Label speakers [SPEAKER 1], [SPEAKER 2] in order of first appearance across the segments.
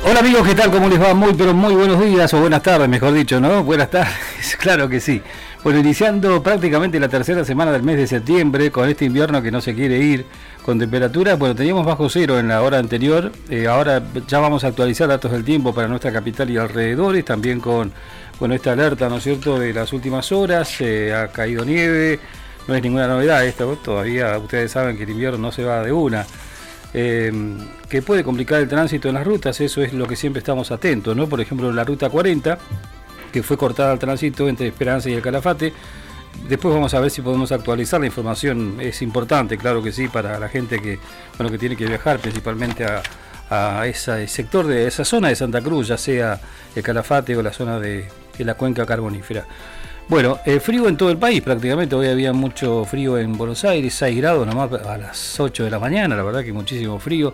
[SPEAKER 1] Hola amigos, ¿qué tal? ¿Cómo les va? Muy buenos días o buenas tardes, mejor dicho, ¿no? Buenas tardes, claro que sí. Bueno, iniciando prácticamente la tercera semana del mes de septiembre, con este invierno que no se quiere ir, con temperaturas, bueno, teníamos bajo cero en la hora anterior, ahora ya vamos a actualizar datos del tiempo para nuestra capital y alrededores, también con, bueno, esta alerta, ¿no es cierto?, de las últimas horas, ha caído nieve, no es ninguna novedad esto, todavía ustedes saben que el invierno no se va de una. Que puede complicar el tránsito en las rutas, eso es lo que siempre estamos atentos, ¿no? Por ejemplo, la ruta 40, que fue cortada al tránsito entre Esperanza y el Calafate. Después vamos a ver si podemos actualizar la información, es importante, claro que sí, para la gente que, bueno, que tiene que viajar principalmente a ese sector de esa zona de Santa Cruz, ya sea el Calafate o la zona de la cuenca carbonífera. Bueno, frío en todo el país prácticamente, hoy había mucho frío en Buenos Aires, 6 grados nomás a las 8 de la mañana, la verdad que muchísimo frío.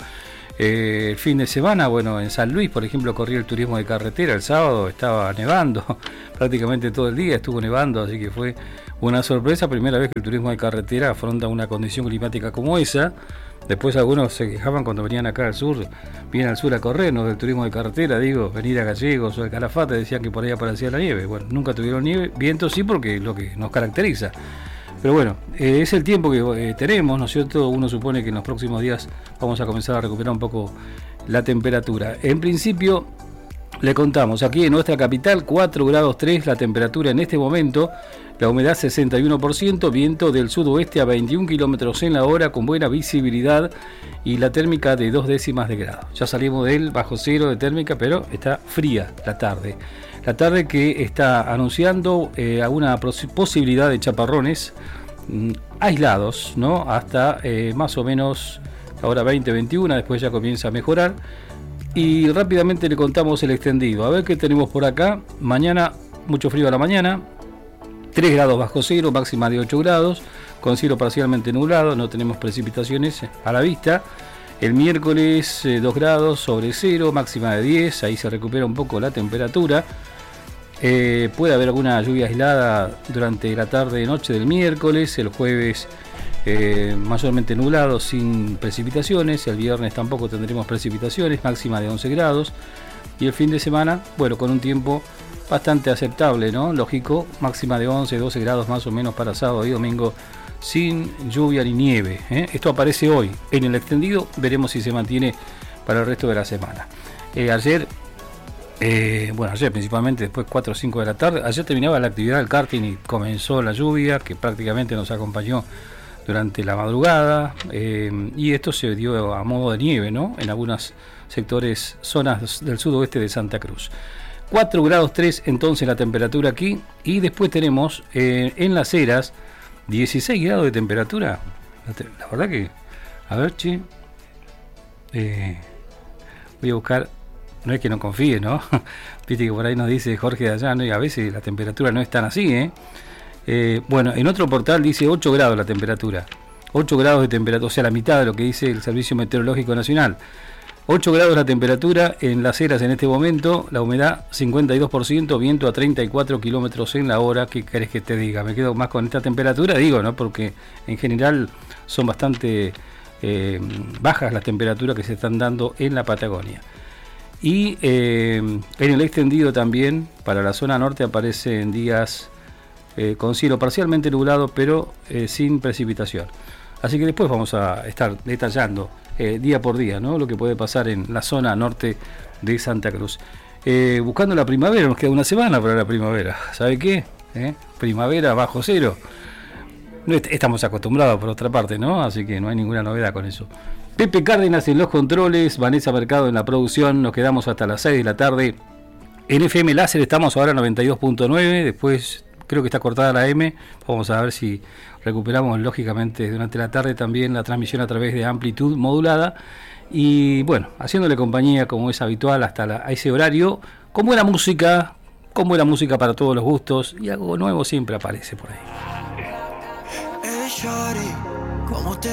[SPEAKER 1] El fin de semana, bueno, en San Luis, por ejemplo, corría el turismo de carretera, el sábado estaba nevando, prácticamente todo el día estuvo nevando, así que fue una sorpresa, primera vez que el turismo de carretera afronta una condición climática como esa. Después algunos se quejaban cuando venían acá al sur, vienen al sur a corrernos del turismo de carretera, digo, venir a Gallegos o al Calafate, decían que por ahí aparecía la nieve. Bueno, nunca tuvieron nieve, viento sí, porque es lo que nos caracteriza. Pero bueno, es el tiempo que tenemos, ¿no es cierto? Uno supone que en los próximos días vamos a comenzar a recuperar un poco la temperatura. En principio, le contamos, aquí en nuestra capital, 4 grados 3 la temperatura en este momento, la humedad 61%, viento del sudoeste a 21 kilómetros en la hora con buena visibilidad y la térmica de 2 décimas de grado. Ya salimos del bajo cero de térmica, pero está fría la tarde. La tarde que está anunciando alguna posibilidad de chaparrones aislados, ¿no? Hasta más o menos ahora 20-21, después ya comienza a mejorar. Y rápidamente le contamos el extendido. A ver qué tenemos por acá. Mañana, mucho frío a la mañana. 3 grados bajo cero, máxima de 8 grados. Con cielo parcialmente nublado, no tenemos precipitaciones a la vista. El miércoles 2 grados sobre cero, máxima de 10. Ahí se recupera un poco la temperatura. Puede haber alguna lluvia aislada durante la tarde y noche del miércoles. El jueves mayormente nublado sin precipitaciones, el viernes tampoco tendremos precipitaciones, máxima de 11 grados y el fin de semana, bueno, con un tiempo bastante aceptable, ¿no? Lógico, máxima de 11-12 grados más o menos para sábado y domingo sin lluvia ni nieve, ¿eh? Esto aparece hoy en el extendido, veremos si se mantiene para el resto de la semana. Ayer principalmente después 4 o 5 de la tarde, ayer terminaba la actividad del karting y comenzó la lluvia que prácticamente nos acompañó durante la madrugada, y esto se dio a modo de nieve, ¿no? En algunos sectores, zonas del sudoeste de Santa Cruz. 4 grados 3 entonces la temperatura aquí, y después tenemos en Las Heras 16 grados de temperatura. La verdad que, a ver, voy a buscar, no es que no confíe, ¿no? Viste que por ahí nos dice Jorge de allá, ¿no? Y a veces la temperatura no es tan así, bueno, en otro portal dice 8 grados la temperatura, 8 grados de temperatura, o sea, la mitad de lo que dice el Servicio Meteorológico Nacional. 8 grados la temperatura en Las Heras en este momento, la humedad 52%, viento a 34 kilómetros en la hora. ¿Qué querés que te diga? Me quedo más con esta temperatura, digo, ¿no? Porque en general son bastante bajas las temperaturas que se están dando en la Patagonia. Y en el extendido también, para la zona norte aparecen días con cielo parcialmente nublado, pero sin precipitación. Así que después vamos a estar detallando día por día, ¿no? Lo que puede pasar en la zona norte de Santa Cruz. Buscando la primavera, nos queda una semana para la primavera. ¿Sabe qué? Primavera bajo cero. No estamos acostumbrados por otra parte, ¿no? Así que no hay ninguna novedad con eso. Pepe Cárdenas en los controles, Vanessa Mercado en la producción. Nos quedamos hasta las 6 de la tarde. En FM Láser estamos ahora 92.9, después creo que está cortada la M, vamos a ver si recuperamos lógicamente durante la tarde también la transmisión a través de amplitud modulada y bueno, haciéndole compañía como es habitual hasta a ese horario, con buena música para todos los gustos y algo nuevo siempre aparece por ahí.